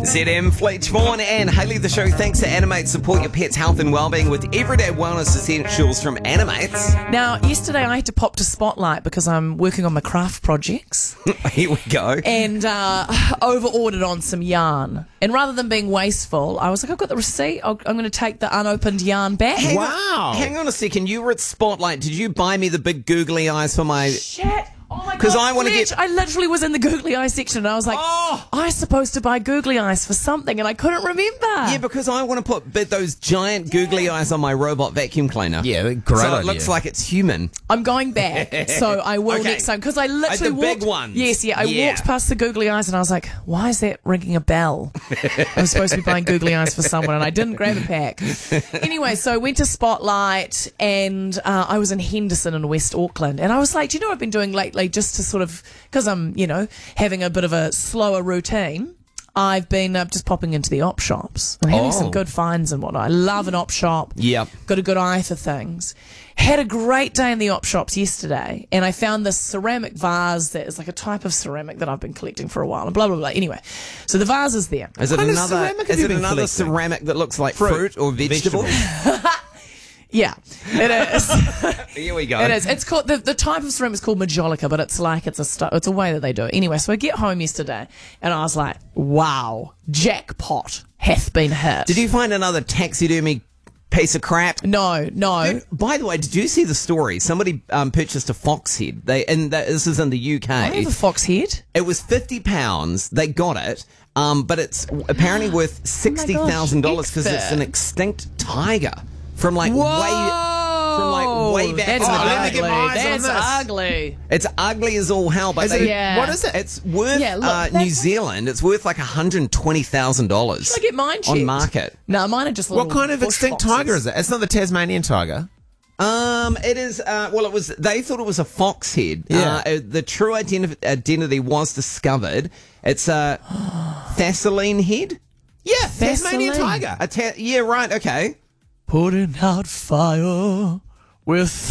ZM, Fleet Vaughan and Hayley the Show. Thanks to Animate. Support your pet's health and wellbeing with everyday wellness essentials from Animates. Now, yesterday I had to pop to Spotlight because I'm working on my craft projects. Here we go. And over-ordered on some yarn. And rather than being wasteful, I was like, I've got the receipt. I'm going to take the unopened yarn back. Hang on a second. You were at Spotlight. Did you buy me the big googly eyes for my... Shit. Oh my God, 'Cause I wanna Fletch, get- I literally was in the googly eye section and I was like, I was supposed to buy googly eyes for something and I couldn't remember. Yeah, because I want to put those giant googly eyes on my robot vacuum cleaner. Yeah, great So it idea. looks like it's human. I'm going back, so I will Okay. next time. Because I literally The walked... big ones. Yes, I Yeah. walked past the googly eyes and I was like, why is that ringing a bell? I was supposed to be buying googly eyes for someone and I didn't grab a pack. Anyway, so I went to Spotlight and I was in Henderson in West Auckland. And I was like, do you know what I've been doing lately just to sort of... Because I'm, having a bit of a slower routine, I've been just popping into the op shops and having some good finds and whatnot. I love an op shop. Yep. Got a good eye for things. Had a great day in the op shops yesterday, and I found this ceramic vase that is like a type of ceramic that I've been collecting for a while, and blah, blah, blah. Anyway, so the vase is there. Is it kind of another? ceramic have Is you it been another collecting? ceramic that looks like fruit or vegetable? Yeah, it is. Here we go. It is. It's called the type of ceramic is called majolica, but it's like it's a way that they do it. Anyway, so I get home yesterday and I was like, wow, jackpot hath been hit. Did you find another taxidermy piece of crap? No. By the way, did you see the story? Somebody purchased a fox head. This is in the UK. I have a fox head. It was £50. They got it, but it's apparently worth $60,000 because it's an extinct tiger from way back. That's in the let me day. get my eyes on That's this. ugly. It's ugly as all hell, but What is it? it's worth Yeah, look, New that's- Zealand. It's worth like $120,000 Should I get mine checked? on market. No, mine are just What little kind of bush extinct foxes. tiger is it? It's not the Tasmanian tiger. It is. It was. They thought it was a fox head. Yeah. The true identity was discovered. It's a Thessaline head. Yeah, Tasmanian Vaseline. tiger. Yeah, right. Okay. Putting out fire with